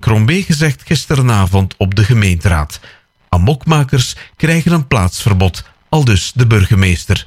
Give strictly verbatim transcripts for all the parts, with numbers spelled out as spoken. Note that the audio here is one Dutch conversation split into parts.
Crombé gezegd gisteravond op de gemeenteraad. Amokmakers krijgen een plaatsverbod, aldus de burgemeester.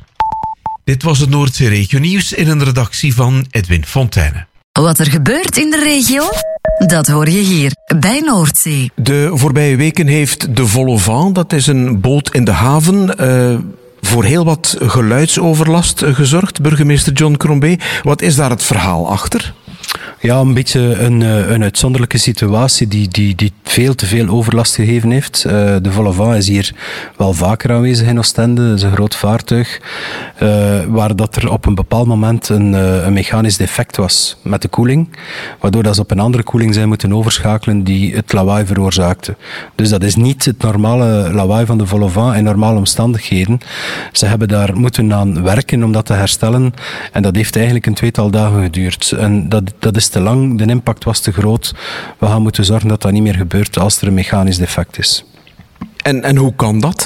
Dit was het Noordzee Regio Nieuws in een redactie van Edwin Fontaine. Wat er gebeurt in de regio, dat hoor je hier bij Noordzee. De voorbije weken heeft de Vol au Vent, dat is een boot in de haven, uh, voor heel wat geluidsoverlast gezorgd, burgemeester John Crombé. Wat is daar het verhaal achter? Ja, een beetje een, een uitzonderlijke situatie die, die, die veel te veel overlast gegeven heeft. Uh, de Vol au Vent is hier wel vaker aanwezig in Oostende. Dat is een groot vaartuig uh, waar dat er op een bepaald moment een, uh, een mechanisch defect was met de koeling, waardoor dat ze op een andere koeling zijn moeten overschakelen die het lawaai veroorzaakte. Dus dat is niet het normale lawaai van de Vol au Vent in normale omstandigheden. Ze hebben daar moeten aan werken om dat te herstellen en dat heeft eigenlijk een tweetal dagen geduurd. En dat, dat is te lang, de impact was te groot. We gaan moeten zorgen dat dat niet meer gebeurt als er een mechanisch defect is. En, en hoe kan dat?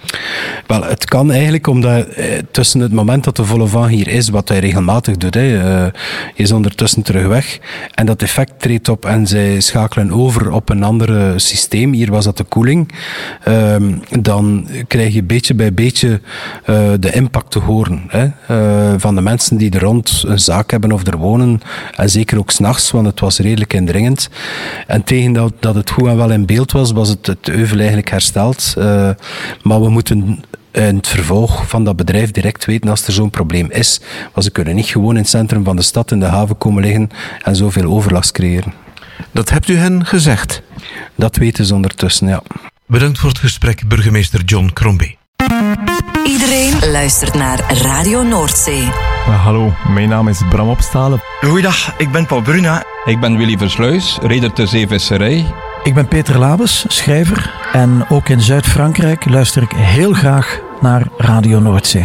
Wel, het kan eigenlijk omdat eh, tussen het moment dat de Vol au Vent hier is, wat hij regelmatig doet, hè, uh, is ondertussen terug weg en dat effect treedt op en zij schakelen over op een ander systeem, hier was dat de koeling, uh, dan krijg je beetje bij beetje uh, de impact te horen hè, uh, van de mensen die er rond een zaak hebben of er wonen en zeker ook 's nachts, want het was redelijk indringend. En tegen dat, dat het goed en wel in beeld was, was het, het euvel eigenlijk hersteld. Uh, maar we moeten in het vervolg van dat bedrijf direct weten als er zo'n probleem is. Want ze kunnen niet gewoon in het centrum van de stad in de haven komen liggen en zoveel overlast creëren. Dat hebt u hen gezegd? Dat weten ze ondertussen, ja. Bedankt voor het gesprek, burgemeester John Crombé. Iedereen luistert naar Radio Noordzee. Uh, hallo, mijn naam is Bram Opstalen. Goeiedag, ik ben Paul Bruna. Ik ben Willy Versluis, reder ter zeevisserij. Ik ben Peter Labes, schrijver. En ook in Zuid-Frankrijk luister ik heel graag naar Radio Noordzee.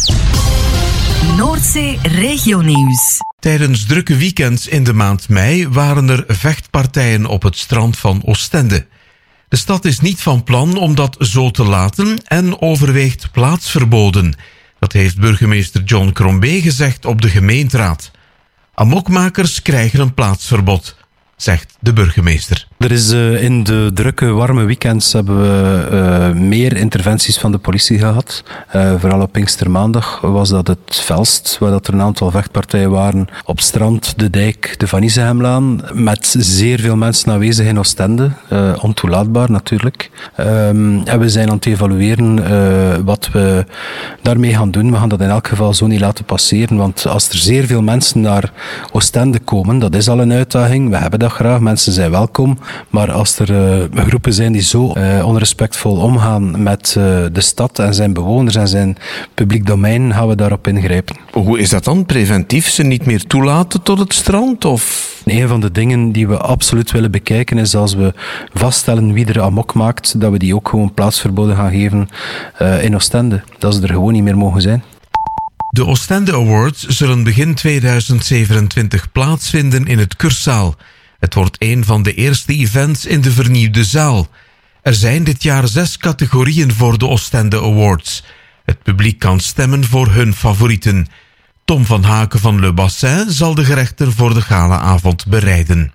Noordzee Regio Nieuws. Tijdens drukke weekends in de maand mei waren er vechtpartijen op het strand van Oostende. De stad is niet van plan om dat zo te laten en overweegt plaatsverboden. Dat heeft burgemeester John Crombé gezegd op de gemeenteraad. Amokmakers krijgen een plaatsverbod, zegt de burgemeester. Er is uh, in de drukke, warme weekends hebben we uh, meer interventies van de politie gehad. Uh, vooral op Pinkstermaandag was dat het felst, waar dat er een aantal vechtpartijen waren op strand, de dijk, de Van Isehemlaan, met zeer veel mensen aanwezig in Oostende. Uh, ontoelaatbaar natuurlijk. Um, en we zijn aan het evalueren uh, wat we daarmee gaan doen. We gaan dat in elk geval zo niet laten passeren, want als er zeer veel mensen naar Oostende komen, dat is al een uitdaging. We hebben dat graag, mensen zijn welkom. Maar als er uh, groepen zijn die zo uh, onrespectvol omgaan met uh, de stad en zijn bewoners en zijn publiek domein, gaan we daarop ingrijpen. Hoe is dat dan? Preventief ze niet meer toelaten tot het strand? Of? Een van de dingen die we absoluut willen bekijken is als we vaststellen wie er amok maakt, dat we die ook gewoon plaatsverboden gaan geven uh, in Oostende. Dat ze er gewoon niet meer mogen zijn. De Oostende Awards zullen begin tweeduizend zevenentwintig plaatsvinden in het Kursaal. Het wordt een van de eerste events in de vernieuwde zaal. Er zijn dit jaar zes categorieën voor de Oostende Awards. Het publiek kan stemmen voor hun favorieten. Tom van Haken van Le Bassin zal de gerechten voor de galaavond bereiden.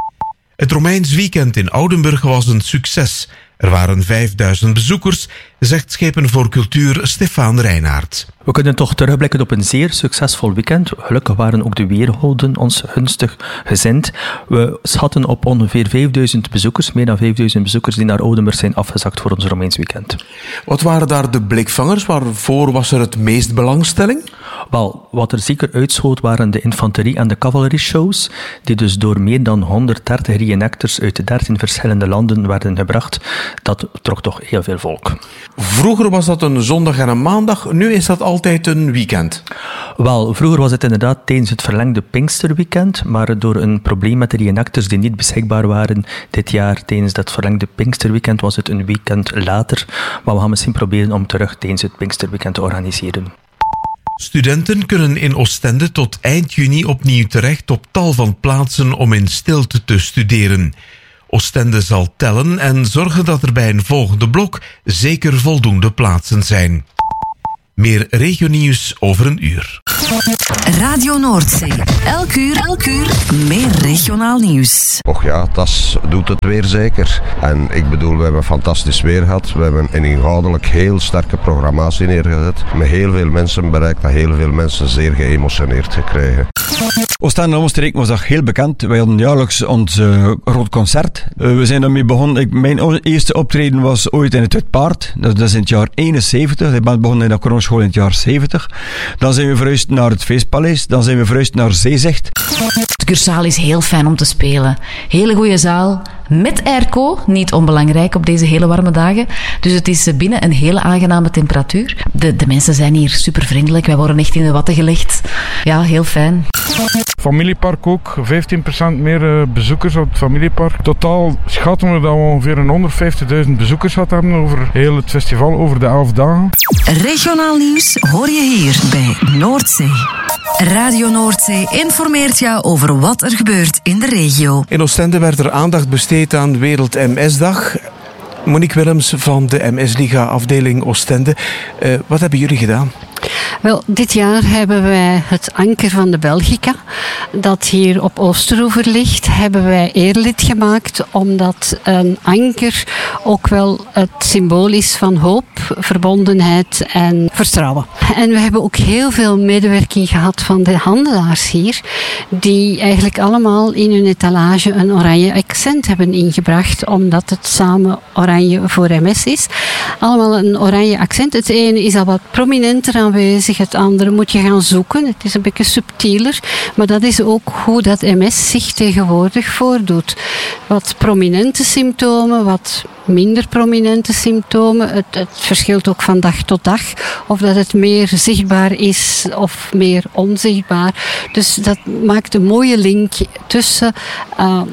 Het Romeins weekend in Oudenburg was een succes. Er waren vijfduizend bezoekers, zegt Schepen voor Cultuur Stefaan Reinaert. We kunnen toch terugblikken op een zeer succesvol weekend. Gelukkig waren ook de weerhouden ons gunstig gezind. We schatten op ongeveer vijfduizend bezoekers, meer dan vijfduizend bezoekers die naar Oudenburg zijn afgezakt voor ons Romeins weekend. Wat waren daar de blikvangers? Waarvoor was er het meest belangstelling? Wel, wat er zeker uitschoot waren de infanterie- en de cavalerie-shows, die dus door meer dan honderddertig reenactors uit dertien verschillende landen werden gebracht. Dat trok toch heel veel volk. Vroeger was dat een zondag en een maandag, nu is dat altijd een weekend. Wel, vroeger was het inderdaad tijdens het verlengde Pinksterweekend, maar door een probleem met de reenactors die niet beschikbaar waren dit jaar tijdens dat verlengde Pinksterweekend was het een weekend later, maar we gaan misschien proberen om terug tijdens het Pinksterweekend te organiseren. Studenten kunnen in Oostende tot eind juni opnieuw terecht op tal van plaatsen om in stilte te studeren. Oostende zal tellen en zorgen dat er bij een volgende blok zeker voldoende plaatsen zijn. Meer regionieuws over een uur. Radio Noordzee. Elk uur, elk uur meer regionaal nieuws. Och ja, dat doet het weer zeker. En ik bedoel, we hebben fantastisch weer gehad. We hebben een inhoudelijk heel sterke programmatie neergezet. Met heel veel mensen bereikt, dat heel veel mensen zeer geëmotioneerd gekregen. Oostende en omstreken was dat heel bekend. Wij hadden jaarlijks ons uh, groot concert. Uh, we zijn daarmee begonnen. Ik, mijn eerste optreden was ooit in het Wit Paard. Dat, dat is in het jaar eenenzeventig. Ik ben begonnen in de Kronenschool in het jaar zeventig. Dan zijn we verhuisd naar het Feestpaleis. Dan zijn we verhuisd naar Zeezicht. Het Cursaal is heel fijn om te spelen. Hele goede zaal. Met airco, niet onbelangrijk op deze hele warme dagen. Dus het is binnen een hele aangename temperatuur. De, de mensen zijn hier super vriendelijk. Wij worden echt in de watten gelegd. Ja, heel fijn. Familiepark ook. vijftien procent meer uh, bezoekers op het familiepark. Totaal schatten we dat we ongeveer een honderdvijftigduizend bezoekers gehad hebben over heel het festival, over de elf dagen. Regionaal nieuws hoor je hier bij Noordzee. Radio Noordzee informeert jou over wat er gebeurt in de regio. In Oostende werd er aandacht besteed aan Wereld M S-dag. Monique Willems van de M S-liga afdeling Oostende. Uh, wat hebben jullie gedaan? Wel, dit jaar hebben wij het anker van de Belgica, dat hier op Oosteroever ligt, hebben wij eerlid gemaakt, omdat een anker ook wel het symbool is van hoop, verbondenheid en vertrouwen. En we hebben ook heel veel medewerking gehad van de handelaars hier, die eigenlijk allemaal in hun etalage een oranje accent hebben ingebracht, omdat het samen oranje voor M S is. Allemaal een oranje accent. Het ene is al wat prominenter aanwezig, het andere moet je gaan zoeken. Het is een beetje subtieler, maar dat is ook hoe dat M S zich tegenwoordig voordoet. Wat prominente symptomen, wat minder prominente symptomen. Het, het verschilt ook van dag tot dag. Of dat het meer zichtbaar is of meer onzichtbaar. Dus dat maakt een mooie link tussen uh,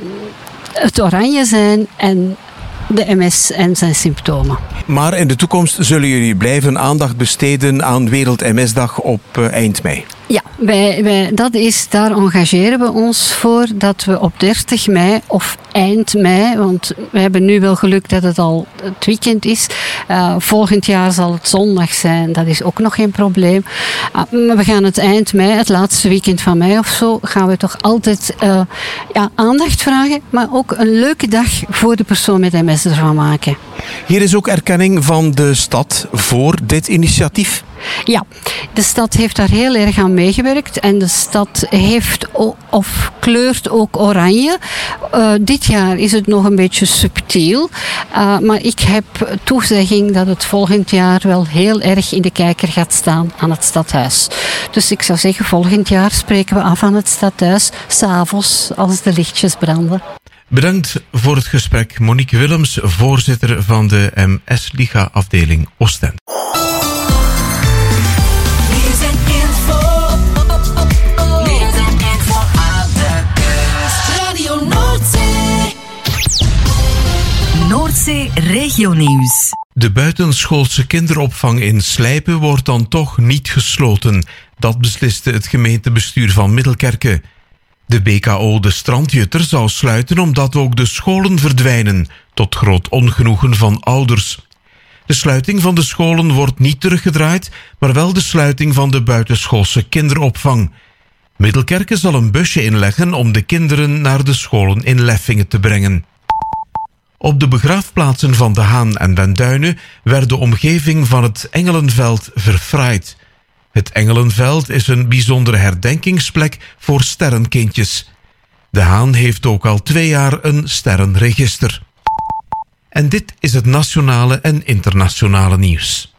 het oranje zijn en de M S en zijn symptomen. Maar in de toekomst zullen jullie blijven aandacht besteden aan Wereld M S-dag op uh, eind mei. Ja, wij, wij, dat is, daar engageren we ons voor dat we op dertig mei of eind mei, want we hebben nu wel geluk dat het al het weekend is. Uh, volgend jaar zal het zondag zijn, dat is ook nog geen probleem. Uh, maar we gaan het eind mei, het laatste weekend van mei of zo, gaan we toch altijd uh, ja, aandacht vragen, maar ook een leuke dag voor de persoon met M S ervan maken. Hier is ook erkenning van de stad voor dit initiatief. Ja, de stad heeft daar heel erg aan meegewerkt en de stad heeft o- of kleurt ook oranje. Uh, dit jaar is het nog een beetje subtiel, uh, maar ik heb toezegging dat het volgend jaar wel heel erg in de kijker gaat staan aan het stadhuis. Dus ik zou zeggen, volgend jaar spreken we af aan het stadhuis, 's avonds als de lichtjes branden. Bedankt voor het gesprek, Monique Willems, voorzitter van de M S-liga afdeling Oostende. Noordzee Regionieuws. De buitenschoolse kinderopvang in Slijpen wordt dan toch niet gesloten. Dat besliste het gemeentebestuur van Middelkerke. De B K O De Strandjutter zou sluiten omdat ook de scholen verdwijnen, tot groot ongenoegen van ouders. De sluiting van de scholen wordt niet teruggedraaid, maar wel de sluiting van de buitenschoolse kinderopvang. Middelkerke zal een busje inleggen om de kinderen naar de scholen in Leffingen te brengen. Op de begraafplaatsen van De Haan en Den Duinen werd de omgeving van het Engelenveld verfraaid. Het Engelenveld is een bijzondere herdenkingsplek voor sterrenkindjes. De Haan heeft ook al twee jaar een sterrenregister. En dit is het nationale en internationale nieuws.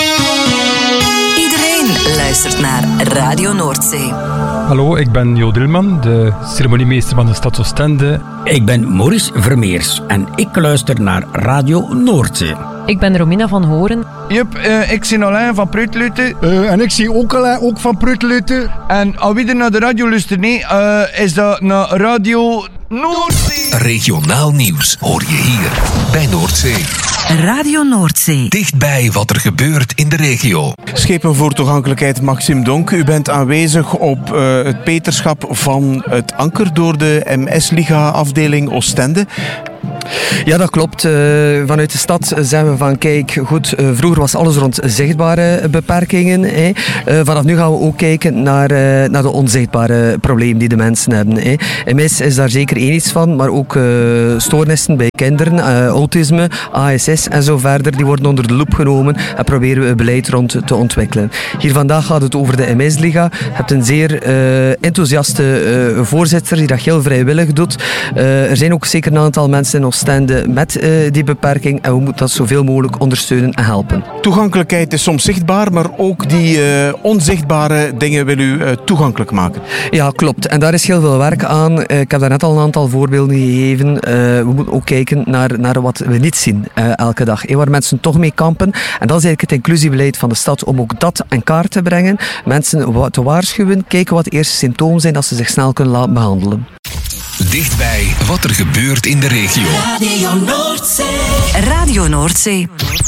Iedereen luistert naar Radio Noordzee. Hallo, ik ben Jo Dilman, de ceremoniemeester van de stad Oostende. Ik ben Maurice Vermeers en ik luister naar Radio Noordzee. Ik ben Romina van Horen. Jup, uh, ik zie Alain van Prutluten. Uh, en ik zie ook Alain, ook van Prutluten. En als wie er naar de radio luistert, nee, uh, is dat naar Radio Noordzee. Regionaal nieuws hoor je hier bij Noordzee. Radio Noordzee. Dichtbij wat er gebeurt in de regio. Schepen voor toegankelijkheid Maxim Donk. U bent aanwezig op uh, het peterschap van het anker door de M S-liga afdeling Oostende. Ja, dat klopt. Uh, vanuit de stad zijn we van, kijk, goed, uh, vroeger was alles rond zichtbare beperkingen. Hè. Uh, vanaf nu gaan we ook kijken naar, uh, naar de onzichtbare problemen die de mensen hebben. Hè. M S is daar zeker één iets van, maar ook uh, stoornissen bij kinderen, uh, autisme, A S S en zo verder, die worden onder de loep genomen en proberen we beleid rond te ontwikkelen. Hier vandaag gaat het over de M S-liga. Je hebt een zeer uh, enthousiaste uh, voorzitter die dat heel vrijwillig doet. Uh, er zijn ook zeker een aantal mensen in Oostende met uh, die beperking en we moeten dat zoveel mogelijk ondersteunen en helpen. Toegankelijkheid is soms zichtbaar, maar ook die uh, onzichtbare dingen wil u uh, toegankelijk maken. Ja, klopt. En daar is heel veel werk aan. Uh, ik heb daar net al een aantal voorbeelden gegeven. Uh, we moeten ook kijken naar, naar wat we niet zien uh, elke dag. Hey, waar mensen toch mee kampen. En dat is eigenlijk het inclusiebeleid van de stad om ook dat in kaart te brengen. Mensen te waarschuwen, kijken wat de eerste symptomen zijn, dat ze zich snel kunnen laten behandelen. Dichtbij wat er gebeurt in de regio. Radio Noordzee. Radio Noordzee.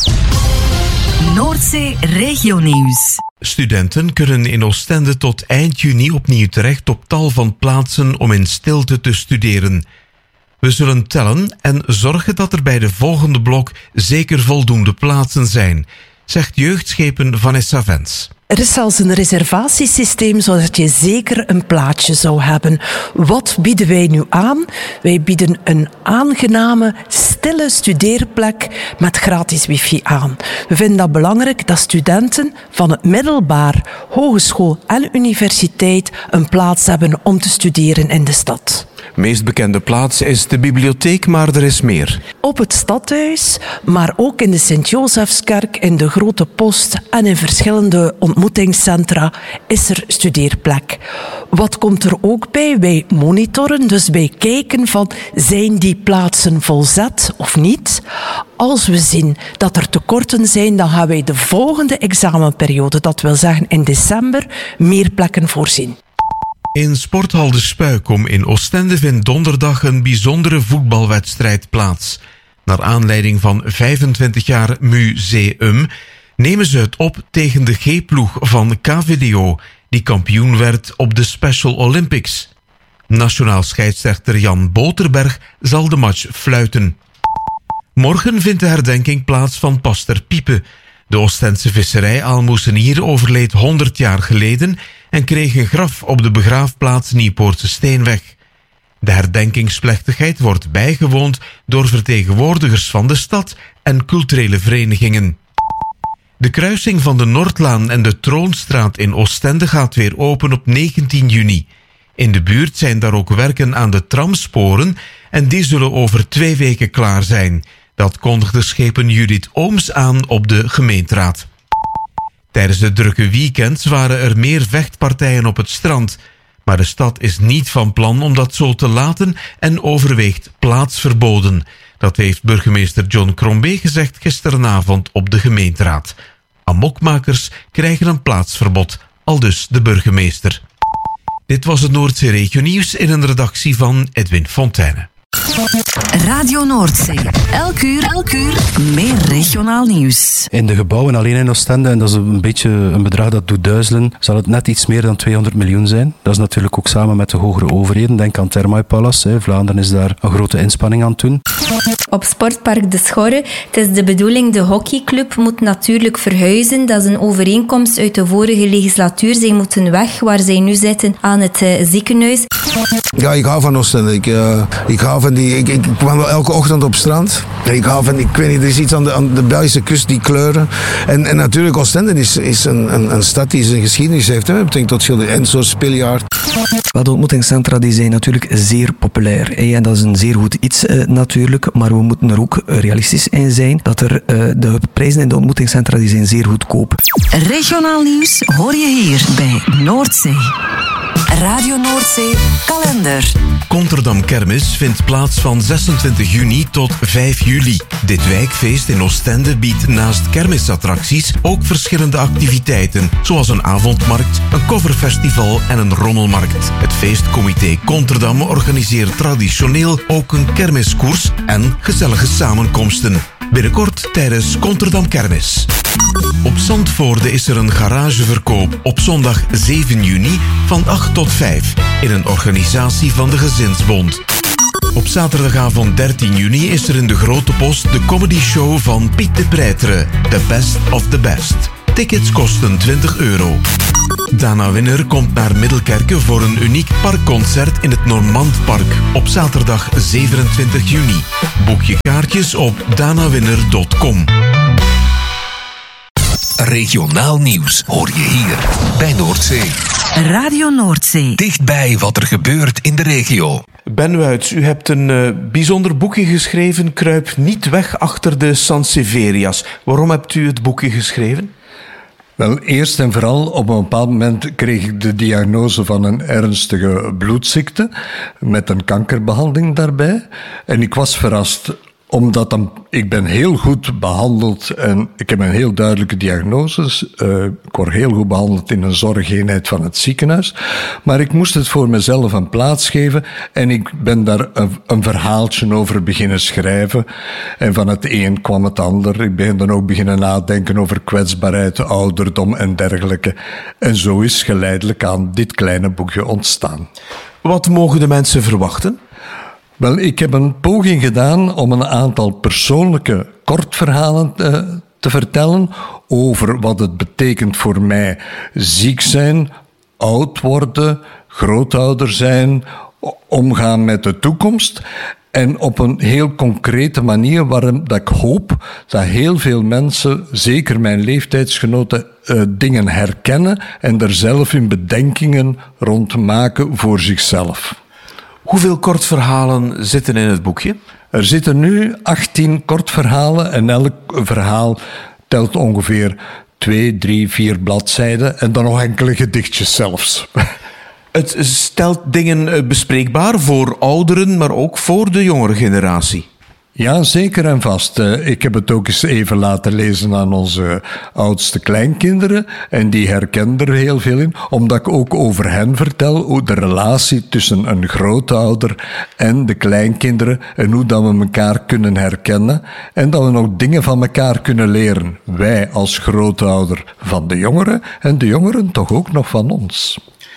Noordzee Regionieuws. Studenten kunnen in Oostende tot eind juni opnieuw terecht op tal van plaatsen om in stilte te studeren. We zullen tellen en zorgen dat er bij de volgende blok zeker voldoende plaatsen zijn, zegt jeugdschepen Vanessa Vens. Er is zelfs een reservatiesysteem zodat je zeker een plaatsje zou hebben. Wat bieden wij nu aan? Wij bieden een aangename, stille studeerplek met gratis wifi aan. We vinden dat belangrijk dat studenten van het middelbaar, hogeschool en universiteit een plaats hebben om te studeren in de stad. De meest bekende plaats is de bibliotheek, maar er is meer. Op het stadhuis, maar ook in de Sint-Josefskerk, in de Grote Post en in verschillende ontmoetingscentra is er studeerplek. Wat komt er ook bij? Wij monitoren, dus wij kijken van, zijn die plaatsen volzet of niet? Als we zien dat er tekorten zijn, dan gaan wij de volgende examenperiode, dat wil zeggen in december, meer plekken voorzien. In Sporthal de Spuikom in Oostende vindt donderdag een bijzondere voetbalwedstrijd plaats. Naar aanleiding van vijfentwintig jaar museum nemen ze het op tegen de G-ploeg van K V D O, die kampioen werd op de Special Olympics. Nationaal scheidsrechter Jan Boterberg zal de match fluiten. Morgen vindt de herdenking plaats van Pastor Piepe. De Oostendse visserij-aalmoezenier overleed honderd jaar geleden en kreeg een graf op de begraafplaats Nieuwpoortse Steenweg. De herdenkingsplechtigheid wordt bijgewoond door vertegenwoordigers van de stad en culturele verenigingen. De kruising van de Noordlaan en de Troonstraat in Oostende gaat weer open op negentien juni. In de buurt zijn daar ook werken aan de tramsporen en die zullen over twee weken klaar zijn. Dat kondigde schepen Judith Ooms aan op de gemeenteraad. Tijdens de drukke weekends waren er meer vechtpartijen op het strand. Maar de stad is niet van plan om dat zo te laten en overweegt plaatsverboden. Dat heeft burgemeester John Crombé gezegd gisteravond op de gemeenteraad. Amokmakers krijgen een plaatsverbod, aldus de burgemeester. Dit was het Noordzee Regionieuws in een redactie van Edwin Fontaine. Radio Noordzee. Elk uur, elk uur meer regionaal nieuws. In de gebouwen alleen in Oostende, en dat is een beetje een bedrag dat doet duizelen, zal het net iets meer dan tweehonderd miljoen zijn. Dat is natuurlijk ook samen met de hogere overheden. Denk aan Thermae Palace. Vlaanderen is daar een grote inspanning aan het doen. Op Sportpark De Schorre, het is de bedoeling, de hockeyclub moet natuurlijk verhuizen. Dat is een overeenkomst uit de vorige legislatuur. Zij moeten weg waar zij nu zitten aan het uh, ziekenhuis. Ja, ik hou van Oostende. Ik, uh, ik hou van die... Ik, ik kwam elke ochtend op strand. Ik hou van... Ik weet niet, er is iets aan de, aan de Belgische kust, die kleuren. En, en natuurlijk, Oostende is, is een, een, een stad die zijn geschiedenis heeft. Hè. Ik denk tot schilder Enzo Spiljaard. Wel, de ontmoetingscentra die zijn natuurlijk zeer populair. Hè. En dat is een zeer goed iets uh, natuurlijk. Maar we moeten er ook realistisch in zijn. Dat er uh, de prijzen in de ontmoetingscentra die zijn zeer goedkoop. Regionaal nieuws hoor je hier bij Noordzee. Radio Noordzee kalender. Konterdam Kermis vindt plaats van zesentwintig juni tot vijf juli. Dit wijkfeest in Oostende biedt naast kermisattracties ook verschillende activiteiten, zoals een avondmarkt, een coverfestival en een rommelmarkt. Het feestcomité Konterdam organiseert traditioneel ook een kermiskoers en gezellige samenkomsten. Binnenkort tijdens Konterdam Kermis. Op Zandvoorde is er een garageverkoop op zondag zeven juni van acht tot vijf in een organisatie van de Gezinsbond. Op zaterdagavond dertien juni is er in de Grote Post de comedy show van Piet de Preijtere, The Best of the Best. Tickets kosten twintig euro. Dana Winner komt naar Middelkerke voor een uniek parkconcert in het Normandpark op zaterdag zevenentwintig juni. Boek je kaartjes op danawinner punt com. Regionaal nieuws hoor je hier bij Noordzee. Radio Noordzee. Dichtbij wat er gebeurt in de regio. Ben Wuits, u hebt een uh, bijzonder boekje geschreven, Kruip niet weg achter de Sanseverias. Waarom hebt u het boekje geschreven? Wel, eerst en vooral, op een bepaald moment kreeg ik de diagnose van een ernstige bloedziekte, met een kankerbehandeling daarbij. En ik was verrast, omdat dan, ik ben heel goed behandeld en ik heb een heel duidelijke diagnose. Uh, ik word heel goed behandeld in een zorgeenheid van het ziekenhuis. Maar ik moest het voor mezelf een plaats geven en ik ben daar een, een verhaaltje over beginnen schrijven. En van het een kwam het ander. Ik ben dan ook beginnen nadenken over kwetsbaarheid, ouderdom en dergelijke. En zo is geleidelijk aan dit kleine boekje ontstaan. Wat mogen de mensen verwachten? Wel, ik heb een poging gedaan om een aantal persoonlijke kortverhalen te, te vertellen over wat het betekent voor mij ziek zijn, oud worden, grootouder zijn, omgaan met de toekomst. En op een heel concrete manier, waarom dat ik hoop dat heel veel mensen, zeker mijn leeftijdsgenoten, uh, dingen herkennen en er zelf hun bedenkingen rond maken voor zichzelf. Hoeveel kortverhalen zitten in het boekje? Er zitten nu achttien kortverhalen en elk verhaal telt ongeveer twee, drie, vier bladzijden en dan nog enkele gedichtjes zelfs. Het stelt dingen bespreekbaar voor ouderen, maar ook voor de jongere generatie. Ja, zeker en vast. Ik heb het ook eens even laten lezen aan onze oudste kleinkinderen en die herkennen er heel veel in, omdat ik ook over hen vertel, hoe de relatie tussen een grootouder en de kleinkinderen en hoe dat we elkaar kunnen herkennen en dat we nog dingen van elkaar kunnen leren. Wij als grootouder van de jongeren en de jongeren toch ook nog van ons.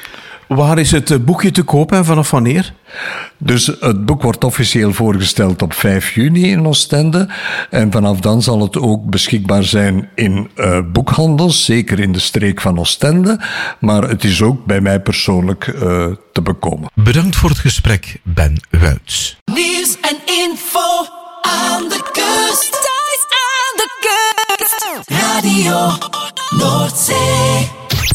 Waar is het boekje te koop en vanaf wanneer? Dus het boek wordt officieel voorgesteld op vijf juni in Oostende. En vanaf dan zal het ook beschikbaar zijn in uh, boekhandels, zeker in de streek van Oostende. Maar het is ook bij mij persoonlijk uh, te bekomen. Bedankt voor het gesprek, Ben Wuits. Nieuws en info aan de kust. Thuis aan de kust. Radio Noordzee.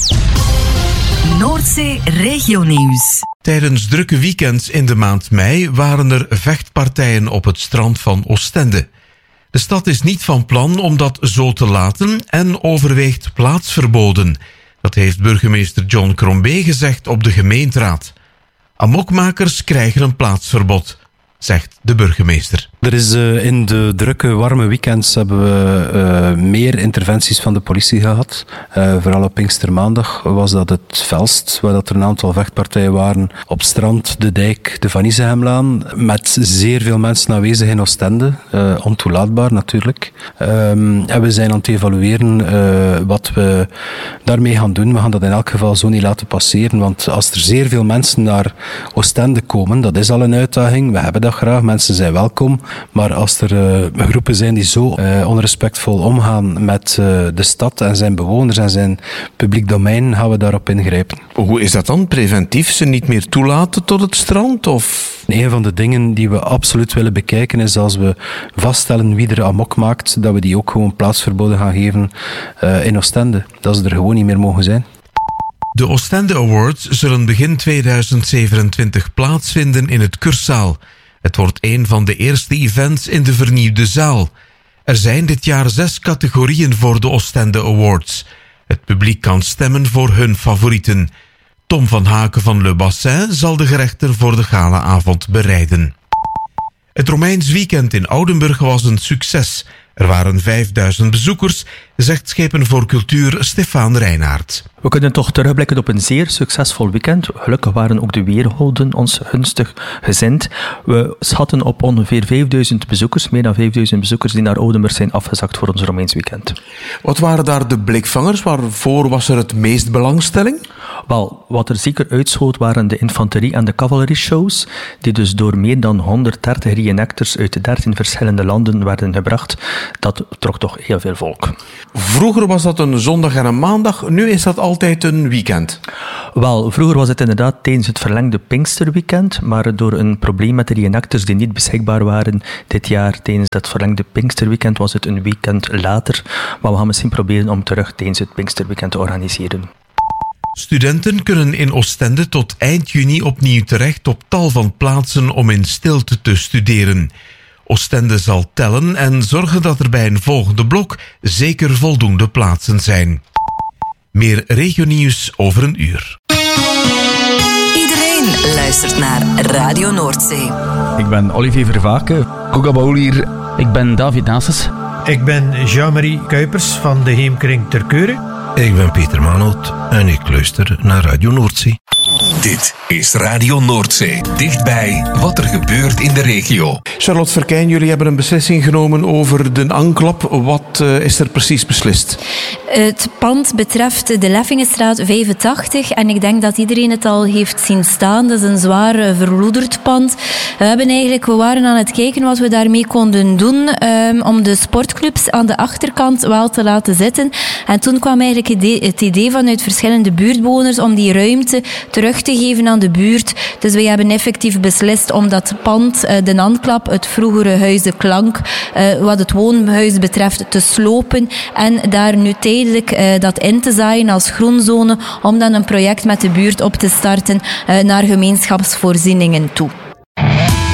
Noordzee Regionieuws. Tijdens drukke weekends in de maand mei waren er vechtpartijen op het strand van Oostende. De stad is niet van plan om dat zo te laten en overweegt plaatsverboden. Dat heeft burgemeester John Crombé gezegd op de gemeenteraad. Amokmakers krijgen een plaatsverbod, zegt de burgemeester. Er is uh, in de drukke, warme weekends hebben we uh, meer interventies van de politie gehad. Uh, vooral op Pinkstermaandag was dat het felst, waar dat er een aantal vechtpartijen waren op strand, de dijk, de Van Isehemlaan, met zeer veel mensen aanwezig in Oostende. Uh, ontoelaatbaar natuurlijk. Um, en we zijn aan het evalueren uh, wat we daarmee gaan doen. We gaan dat in elk geval zo niet laten passeren, want als er zeer veel mensen naar Oostende komen, dat is al een uitdaging. We hebben dat graag, mensen zijn welkom. Maar als er uh, groepen zijn die zo uh, onrespectvol omgaan met uh, de stad en zijn bewoners en zijn publiek domein, gaan we daarop ingrijpen. Hoe is dat dan? Preventief ze niet meer toelaten tot het strand? Of? Een van de dingen die we absoluut willen bekijken is als we vaststellen wie er amok maakt, dat we die ook gewoon plaatsverboden gaan geven uh, in Oostende. Dat ze er gewoon niet meer mogen zijn. De Oostende Awards zullen begin tweeduizend zevenentwintig plaatsvinden in het Kursaal. Het wordt een van de eerste events in de vernieuwde zaal. Er zijn dit jaar zes categorieën voor de Oostende Awards. Het publiek kan stemmen voor hun favorieten. Tom van Haken van Le Bassin zal de gerechten voor de galaavond bereiden. Het Romeins weekend in Oudenburg was een succes. Er waren vijfduizend bezoekers, zegt Schepen voor Cultuur Stefaan Reinaert. We kunnen toch terugblikken op een zeer succesvol weekend. Gelukkig waren ook de weerhouden ons gunstig gezind. We schatten op ongeveer vijfduizend bezoekers, meer dan vijfduizend bezoekers die naar Oudenburg zijn afgezakt voor ons Romeins weekend. Wat waren daar de blikvangers? Waarvoor was er het meest belangstelling? Wel, wat er zeker uitschoot waren de infanterie- en de cavalerie-shows, die dus door meer dan honderddertig reenactors uit dertien verschillende landen werden gebracht. Dat trok toch heel veel volk. Vroeger was dat een zondag en een maandag, nu is dat altijd een weekend. Wel, vroeger was het inderdaad tijdens het verlengde Pinksterweekend, maar door een probleem met de reenactors die niet beschikbaar waren dit jaar tijdens dat verlengde Pinksterweekend was het een weekend later. Maar we gaan misschien proberen om terug tijdens het Pinksterweekend te organiseren. Studenten kunnen in Oostende tot eind juni opnieuw terecht op tal van plaatsen om in stilte te studeren. Oostende zal tellen en zorgen dat er bij een volgende blok zeker voldoende plaatsen zijn. Meer regionieuws over een uur. Iedereen luistert naar Radio Noordzee. Ik ben Olivier Vervaken, Koekabaul hier. Ik ben David Nases. Ik ben Jean-Marie Kuipers van de Heemkring Terkeuren. Ik ben Peter Manoot en ik luister naar Radio Noordzee. Dit is Radio Noordzee. Dichtbij wat er gebeurt in de regio. Charlotte Verkijn, jullie hebben een beslissing genomen over de Anklap. Wat uh, is er precies beslist? Het pand betreft de Leffingenstraat vijfentachtig en ik denk dat iedereen het al heeft zien staan. Dat is een zwaar verloederd pand. We, hebben eigenlijk, we waren aan het kijken wat we daarmee konden doen um, om de sportclubs aan de achterkant wel te laten zitten. En toen kwam eigenlijk het idee, het idee vanuit verschillende buurtbewoners om die ruimte terug te geven aan de buurt. Dus wij hebben effectief beslist om dat pand, uh, de Anklap, het vroegere Huis de Klank, uh, wat het woonhuis betreft, te slopen en daar nu tijdelijk uh, dat in te zaaien als groenzone om dan een project met de buurt op te starten uh, naar gemeenschapsvoorzieningen toe.